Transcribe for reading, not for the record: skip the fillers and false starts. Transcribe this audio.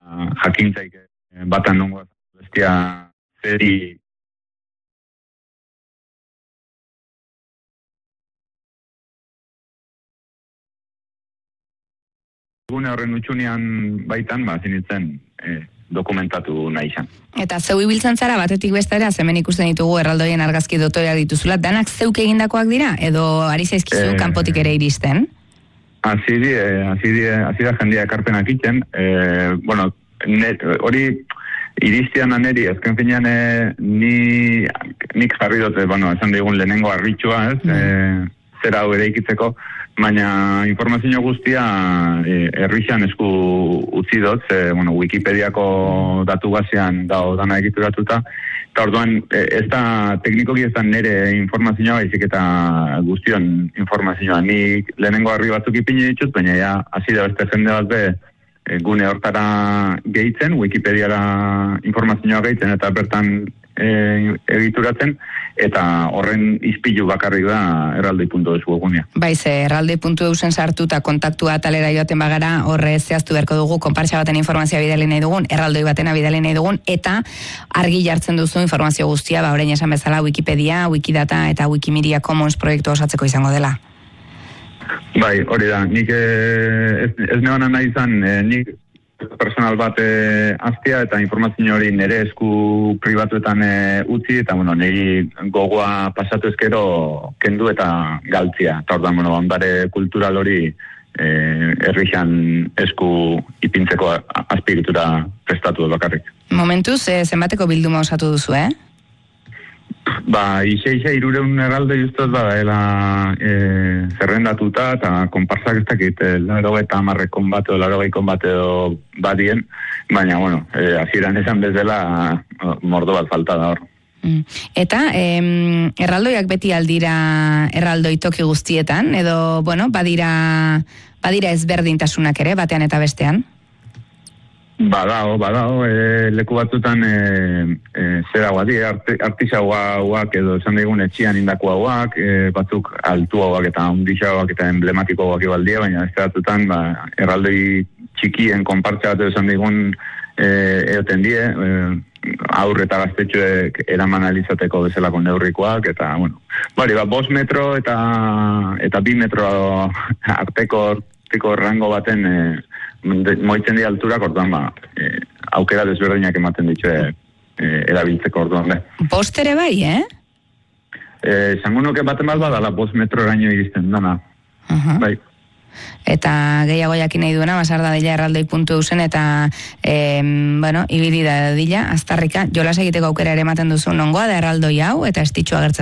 jakintzaik batan nongo bestia zeri gune horren utxunean baitan, zinitzen dokumentatu nahi izan. Eta zeu ibiltzen zara batetik bestera, hemen ikusten ditugu erraldoien argazki dotoreak dituzula, danak zeuk egindakoak dira, edo ari zaizkizu kanpotik ere iristen? Hasi da jendia ekarpenak iten, hori iristian aneri, azken finean nik jarri dute, esan digun lehenengo harritxua, zera hau ere ikitzeko, baina informazio guztia herrixan esku utzi dut, Wikipediako datu basean dana egituratuta, eta orduan ez da teknikoki ez da nire informazioa, baizik eta guztion informazioa. Nik lehenengo harri batzuk ipini ditut, baina hasi da beste jende bat be gune hortara gehitzen, Wikipediara informazioa gehitzen eta bertan egituratzen, eta horren izpilu bakarrik da erraldoi.eus webgunea. Baize, erraldoi.eusen sartu eta kontaktua talera joaten bagara, horre zehaztu beharko dugu, konpartsa baten informazioa bidali nahi dugun, erraldoi batena bidali nahi dugun, eta argi jartzen duzu informazio guztia, orain esan bezala Wikipedia, Wikidata eta Wikimedia Commons proiektu osatzeko izango dela. Bai, hori da, nik ez nebana nahi izan, nik personal bat aztea eta informazio hori nire esku pribatuetan utzi, eta niri gogoa pasatu ezkero kendu eta galtzia. Eta ordan, ondare kultural hori herrixan esku ipintzeko azpiritura prestatu bakarrik. Momentuz, zenbateko bilduma osatu duzu, Ixe 300 erraldo justuz badaela zerrendatuta eta konparsak ez dakit 80 konbate o 80 konbate edo badien, baina hasieran esan bezala mordo bat falta da hor. Eta erraldoiak beti aldira erraldoi toki guztietan, edo badira ezberdintasunak ere, batean eta bestean? Badao, leku batzutan zera guadi, artisauak edo esan digun etxian indako hauak, batzuk altu hauak eta ondixauak eta emblematiko hauak ibaldia, baina ez batzutan erraldoi txikien konpartza bat esan digun eoten die, aurre eta gaztetxoek eraman alizateko bezalako neurrikoak, eta, 5 metro eta 2 metro arteko rango baten moitzen di alturak orduan aukera desberdinak ematen ditu erabiltzeko orduan. Bost ere bai, Zango nuke baten bat badala 5 metro eraino iristen dana. Bai. Eta gehiago jakin nahi duena, basar da dela erraldoi.eusen eta ibili da dila, aztarrika, jolas egiteko aukera ere ematen duzu nongoa da erraldoi hau eta estitxu agertzen